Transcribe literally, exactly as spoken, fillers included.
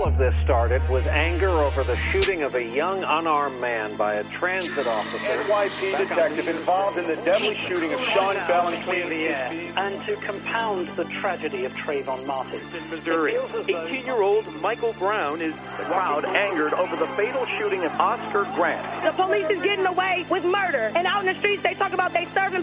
of this started with anger over the shooting of a young unarmed man by a transit officer. N Y P detective involved in the deadly shooting of Sean Bell in Queens. And to compound the tragedy of Trayvon Martin. In Missouri, eighteen-year-old Michael Brown is the crowd angered over the fatal shooting of Oscar Grant. The police is getting away with murder. And out in the streets, they talk about they serving